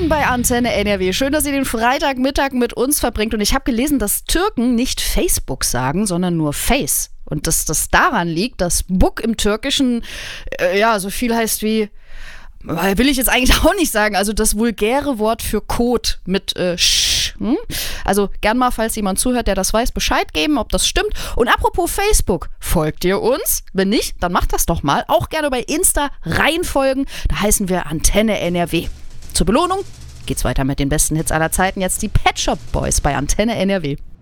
Willkommen bei Antenne NRW. Schön, dass ihr den Freitagmittag mit uns verbringt. Und ich habe gelesen, dass Türken nicht Facebook sagen, sondern nur Face. Und dass das daran liegt, dass Book im Türkischen so viel heißt wie, will ich jetzt eigentlich auch nicht sagen, also das vulgäre Wort für Code mit Sch. Also gern mal, falls jemand zuhört, der das weiß, Bescheid geben, ob das stimmt. Und apropos Facebook, folgt ihr uns? Wenn nicht, dann macht das doch mal. Auch gerne bei Insta reinfolgen. Da heißen wir Antenne NRW. Zur Belohnung geht's weiter mit den besten Hits aller Zeiten. Jetzt die Pet Shop Boys bei Antenne NRW.